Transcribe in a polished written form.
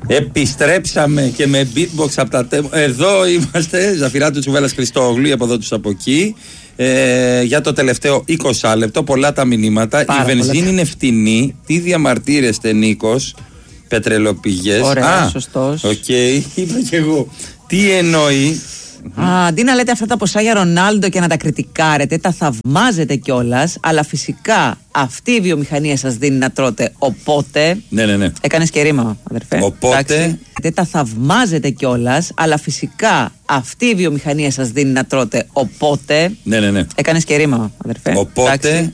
Επιστρέψαμε και με beatbox από τα εδώ είμαστε, Ζαφυράτου Τσουβέλλας Χριστόγλου, από εδώ τους από εκεί. Για το τελευταίο 20 λεπτό, πολλά τα μηνύματα. Η βενζίνη είναι φτηνή. Τι διαμαρτύρεστε, Νίκος? Πετρελοπηγές. Ωραία, σωστός. Οκ, είπα και εγώ. Τι εννοεί? Αντί να λέτε αυτά τα ποσά για Ρονάλντο και να τα κριτικάρετε, τα θαυμάζετε κιόλας, αλλά φυσικά αυτή η βιομηχανία σας δίνει να τρώτε. Οπότε. Ναι. Έκανες και ρήμα, αδερφέ. Οπότε. Τα θαυμάζετε κιόλας, αλλά φυσικά αυτή η βιομηχανία σας δίνει να τρώτε. Οπότε. Ναι. Έκανες και ρήμα, αδερφέ. Οπότε.